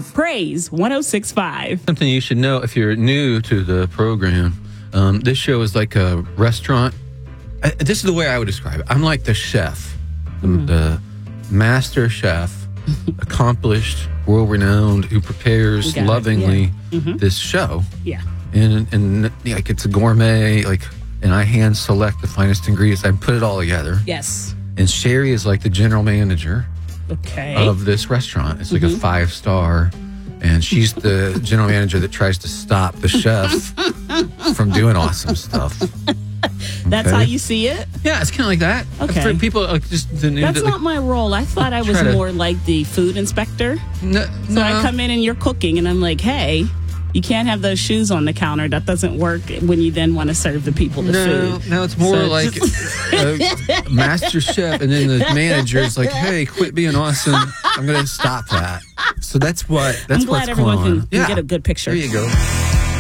Praise 106.5. Something you should know if you're new to the program. This show is like a restaurant. This is the way I would describe it. I'm like the chef, the master chef, accomplished, world-renowned, who prepares lovingly this show. Yeah. And like it's a gourmet, like, and I hand select the finest ingredients. I put it all together. Yes. And Sherry is like the general manager Okay. of this restaurant. It's like a 5-star. And she's the general manager that tries to stop the chef from doing awesome stuff. That's how you see it? Yeah, it's kind of like that. Okay. For people just the new. That's not my role. I thought I was more like the food inspector. No. So I come in and you're cooking, and I'm like, hey, you can't have those shoes on the counter. That doesn't work when you then want to serve the people the food. No, it's more like a master chef, and then the manager's like, hey, quit being awesome. I'm going to stop that. So that's I'm glad what's everyone going on. can get a good picture. There you go.